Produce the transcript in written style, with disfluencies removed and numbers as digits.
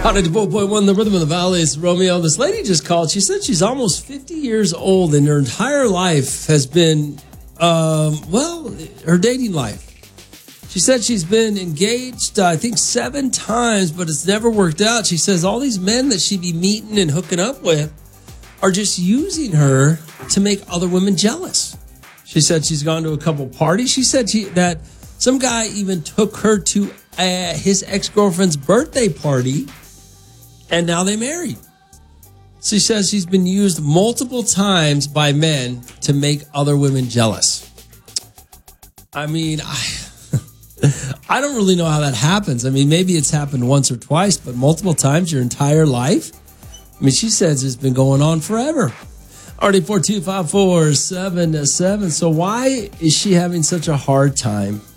Out at 4.1, the Rhythm of the Valley is Romeo. This lady just called. She said she's almost 50 years old and her entire life has been, her dating life. She said she's been engaged, I think 7 times, but it's never worked out. She says all these men that she be meeting and hooking up with are just using her to make other women jealous. She said she's gone to a couple parties. She said that some guy even took her to his ex-girlfriend's birthday party, and now they married. She says she's been used multiple times by men to make other women jealous. I mean, I don't really know how that happens. I mean, maybe it's happened once or twice, but multiple times your entire life? I mean, she says it's been going on forever. RD4254777. So why is she having such a hard time